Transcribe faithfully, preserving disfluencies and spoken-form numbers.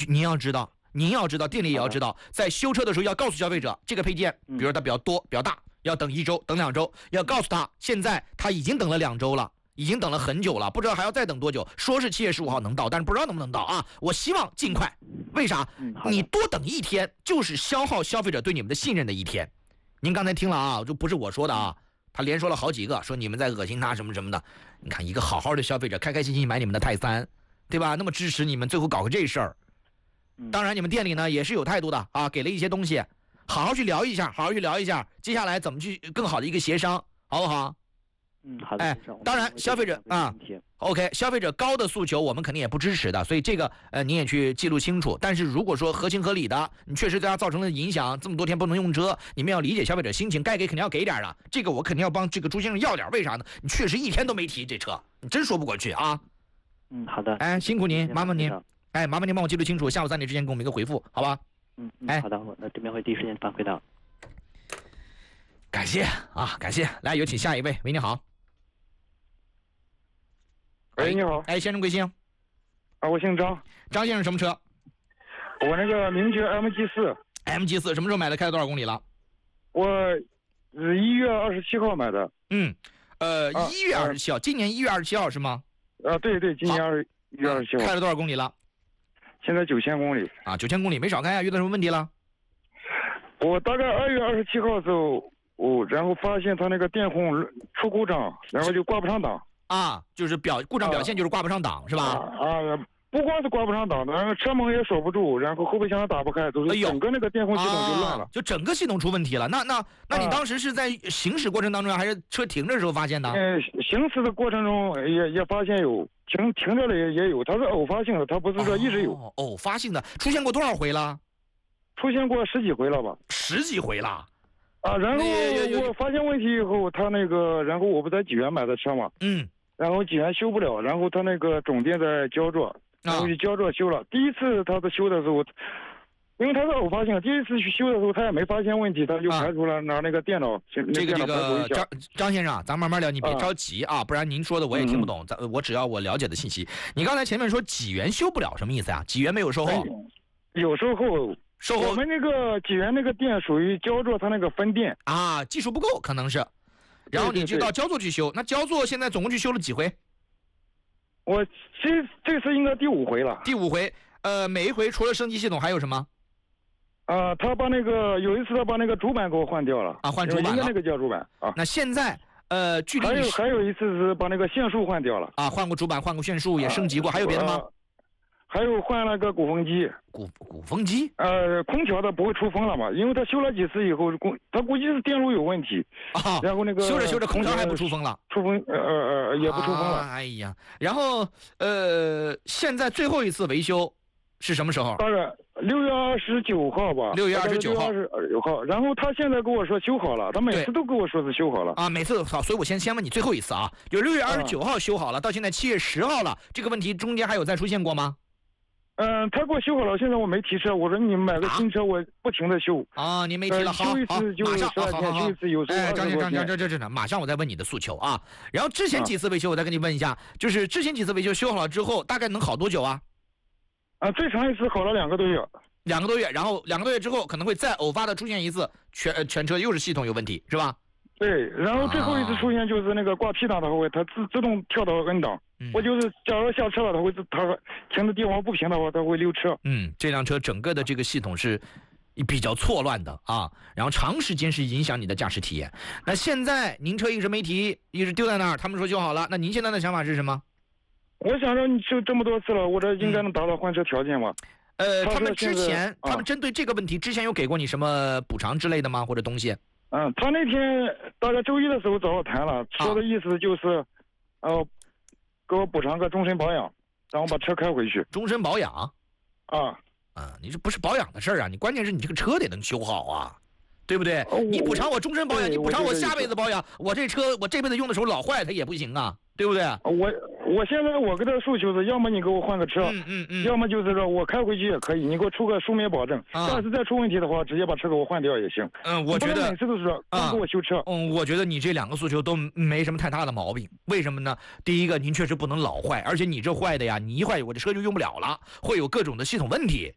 您要知道，您要知道，店里也要知道，在修车的时候要告诉消费者，这个配件，比如说它比较多、比较大，要等一周、等两周，要告诉他，现在他已经等了两周了。已经等了很久了，不知道还要再等多久。说是七月十五号能到，但是不知道能不能到啊！我希望尽快。为啥？你多等一天，就是消耗消费者对你们的信任的一天。您刚才听了啊，就不是我说的啊，他连说了好几个，说你们在恶心他什么什么的。你看，一个好好的消费者，开开心心买你们的泰三，对吧？那么支持你们，最后搞个这事儿。当然，你们店里呢也是有态度的啊，给了一些东西，好好去聊一下，好好去聊一下，接下来怎么去更好的一个协商，好不好？ 嗯，好的。 哎，当然，消费者啊 ，OK， 消费者高的诉求我们肯定也不支持的，所以这个呃你也去记录清楚。但是如果说合情合理的，你确实对他造成了影响，这么多天不能用车，你们要理解消费者心情，该给肯定要给点的。这个我肯定要帮这个朱先生要点，为啥呢？你确实一天都没提这车，你真说不过去啊。 嗯，好的。 哎，辛苦您，麻烦您，哎，麻烦您帮我记录清楚，下午三点之前给我们一个回复，好吧？ 嗯嗯，哎，好的，我那这边会第一时间反馈到。 感谢啊，感谢。来，有请下一位，喂，你好。 喂，你好。 哎，先生贵姓？ 啊，我姓张。 张先生什么车？ 我那个名爵 M G 四。 M G 四什么时候买的？开了多少公里了？ 我一月二十七号买的。 嗯，呃，一月二十七号，今年一月二十七号是吗？ 啊，对对，今年二一月二十七号。 开了多少公里了？ 现在九千公里。 啊，九千公里没少开啊！遇到什么问题了？ 我大概二月二十七号的时候，我然后发现它那个电控出故障，然后就挂不上档。 啊，就是表故障表现就是挂不上档，啊、是吧？ 啊，不光是挂不上档，然后车门也锁不住，然后后备箱打不开，都是整个那个电控系统就乱了， 啊、就整个系统出问题了。那那那你当时是在行驶过程当中，还是车停着的时候发现的？ 嗯，行驶的过程中也也发现有，停停着了也也有，它是偶发性的，它不是说一直有。 哦，偶发性的，出现过多少回了？ 出现过十几回了吧？ 十几回了。 啊，然后我发现问题以后，他那个，然后我不在济源买的车嘛， 嗯。 然后济源修不了，然后他那个总店在焦作，然后去焦作修了。啊、第一次他在修的时候，因为他是偶发性的，第一次去修的时候他也没发现问题，他就排除了拿那个电脑。啊、 这个这个张张先生，咱慢慢聊，你别着急啊，啊不然您说的我也听不懂。咱、嗯、我只要我了解的信息。你刚才前面说济源修不了，什么意思啊？济源没有售后？ 有售后。 售后。 我们那个济源那个店属于焦作，他那个分店啊，技术不够可能是。然后你就到焦作去修，那焦作现在总共去修了几回？ 我这这次应该第五回了。 第五回，呃，每一回除了升级系统还有什么？ 啊、呃，他把那个有一次他把那个主板给我换掉了啊，换主板了。 应该那个叫主板啊。 那现在呃，距离还有还有一次是把那个线束换掉了啊，换过主板，换过线束，也升级过，啊、还有别的吗？ 呃还有换了个鼓风机， 鼓鼓风机， 呃，空调的不会出风了嘛？因为他修了几次以后，工他估计是电路有问题啊。 然后那个修着修着空调还不出风了， 出风呃呃呃也不出风了。 啊、哎呀，然后呃，现在最后一次维修是什么时候？ 大概六月二十九号吧。 六月二十九号。 二十九号。然后他现在跟我说修好了，他每次都跟我说是修好了啊，每次好，所以我先先问你最后一次啊，就六月二十九号修好了，啊、到现在七月十号了，这个问题中间还有再出现过吗？ 嗯，他给我修好了，现在我没提车。我说你买个新车，我不停的修。 啊，您没提了，好， 修一次就十二天，修一次有时候哎，张先生，张张张张，马上我再问你的诉求啊。然后之前几次维修，我再跟你问一下，就是之前几次维修修好了之后，大概能好多久啊？ 啊，最长一次好了两个多月。 两个多月，然后两个多月之后可能会再偶发的出现一次，全全车又是系统有问题，是吧？ 对，然后最后一次出现就是那个挂 P 档，它会它自自动跳到 N 档。嗯、我就是假如下车了，它会它停的地方不平的话，它会溜车。 嗯，这辆车整个的这个系统是比较错乱的啊，然后长时间是影响你的驾驶体验。那现在您车一直没提，一直丢在那儿，他们说修好了，那您现在的想法是什么？ 我想着你修这么多次了，我这应该能达到换车条件吧？ 嗯、呃，他们之前、啊、他们针对这个问题之前有给过你什么补偿之类的吗？或者东西？ 嗯，他那天大概周一的时候找我谈了，说的意思就是，啊、呃，给我补偿个终身保养，让我把车开回去。 终身保养？ 啊啊，你这不是保养的事儿啊，你关键是你这个车得能修好啊，对不对？ 哦、 你补偿我终身保养，你补偿我下辈子保养，我这车我这辈子用的时候老坏它也不行啊，对不对？ 我我现在我跟他诉求是，要么你给我换个车， 嗯嗯嗯， 要么就是说我开回去也可以，你给我出个书面保证，啊、下次再出问题的话，直接把车给我换掉也行。 嗯，我觉得每次都是刚给我修车。 啊、嗯，我觉得你这两个诉求都没什么太大的毛病。为什么呢？第一个，您确实不能老坏，而且你这坏的呀，你一坏我这车就用不了了，会有各种的系统问题。